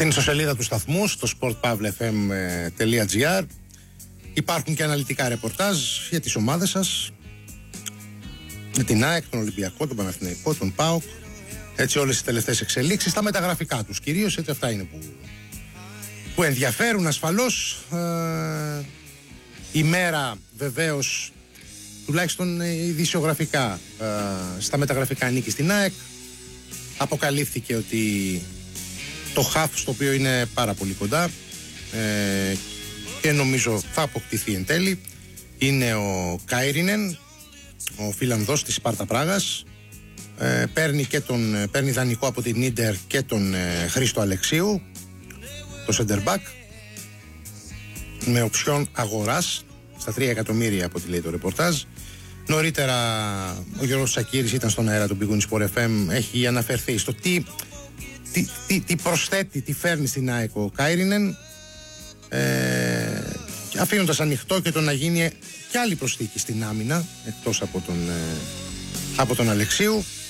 Στην ιστοσελίδα του σταθμού, στο sportpavlefm.gr, υπάρχουν και αναλυτικά ρεπορτάζ για τις ομάδες σας, με την ΑΕΚ, τον Ολυμπιακό, τον Παναθηναϊκό, τον ΠΑΟΚ, έτσι όλες τις τελευταίες εξελίξεις, τα μεταγραφικά τους κυρίως, έτσι αυτά είναι που ενδιαφέρουν ασφαλώς. Η μέρα βεβαίως, τουλάχιστον ειδησιογραφικά, στα μεταγραφικά ανήκει στην ΑΕΚ. Αποκαλύφθηκε ότι το χαφ, στο οποίο είναι πάρα πολύ κοντά και νομίζω θα αποκτηθεί εν τέλει, είναι ο Κάιρινεν, ο Φιλανδός της Σπάρτα Πράγας. Παίρνει δανεικό από την Ίντερ και τον Χρήστο Αλεξίου, το center back, με οψιόν αγοράς στα 3 εκατομμύρια από ό,τι λέει το ρεπορτάζ. Νωρίτερα ο Γιώργος Σακύρης ήταν στον αέρα του Big Win Sport FM, έχει αναφερθεί στο τι προσθέτει, τι φέρνει στην ΑΕΚ ο Κάιρινεν, αφήνοντας ανοιχτό και το να γίνει και άλλη προσθήκη στην άμυνα εκτός από τον Αλεξίου.